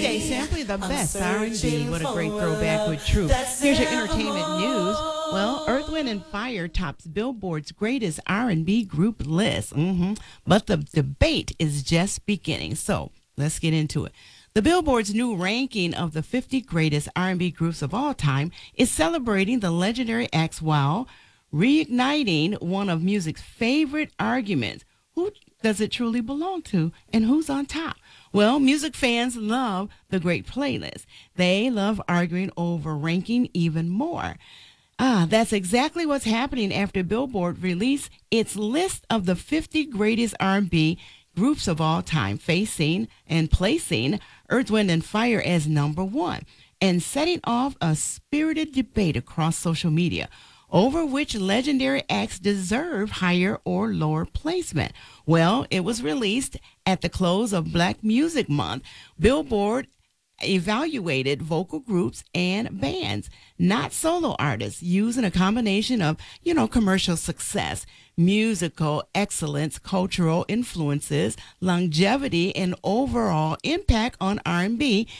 Day, simply the best R&B. What a great throwback with Troop. Here's your entertainment news. Well, Earth, Wind, and Fire tops Billboard's greatest R&B group list. But the debate is just beginning. So let's get into it. The Billboard's new ranking of the 50 greatest R&B groups of all time is celebrating the legendary acts while reigniting one of music's favorite arguments. Who does it truly belong to, and who's on top? Well, music fans love the great playlist. They love arguing over ranking even more. That's exactly what's happening after Billboard released its list of the 50 greatest R&B groups of all time, facing and placing Earth, Wind, and Fire as number one, and setting off a spirited debate across social media over which legendary acts deserve higher or lower placement. Well, it was released at the close of Black Music Month. Billboard evaluated vocal groups and bands, not solo artists, using a combination of, commercial success, musical excellence, cultural influences, longevity, and overall impact on R&B